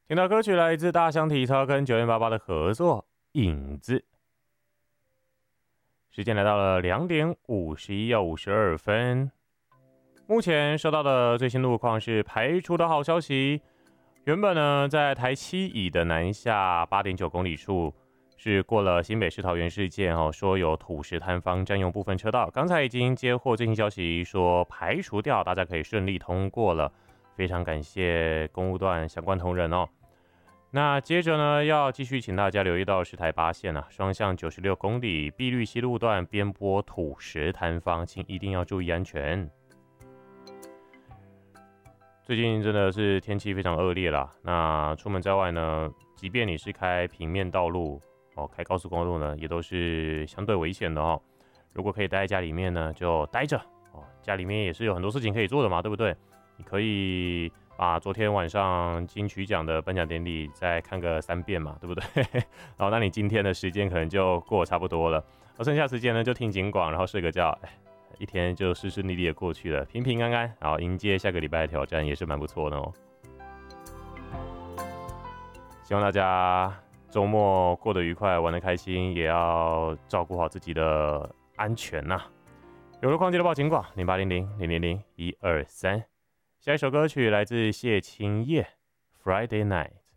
听到歌曲来自大象体操跟988的合作《影子》。时间来到了2:51要52分。目前收到的最新路况是排除的好消息。原本呢，在台七乙的南下8.9公里处，是过了新北市桃园事件说有土石坍方占用部分车道。刚才已经接获最新消息，说排除掉，大家可以顺利通过了。非常感谢公务段相关同仁哦。那接着呢，要继续请大家留意到是台八线双向96公里碧绿溪路段边坡土石坍方，请一定要注意安全。最近真的是天气非常恶劣啦，那出门在外呢，即便你是开平面道路开高速公路呢，也都是相对危险的哦。如果可以待在家里面呢，就待着家里面也是有很多事情可以做的嘛，对不对？你可以把昨天晚上金曲奖的颁奖典礼再看个3遍嘛，对不对？那你今天的时间可能就过差不多了，剩下时间呢就听警广，然后睡个觉，一天就顺顺利利的过去了，平平安安，然后迎接下个礼拜的挑战，也是蛮不错的哦。希望大家周末过得愉快，玩得开心，也要照顾好自己的安全呐。有路况记得报警广0800000123。下一首歌曲来自谢清业《Friday Night》。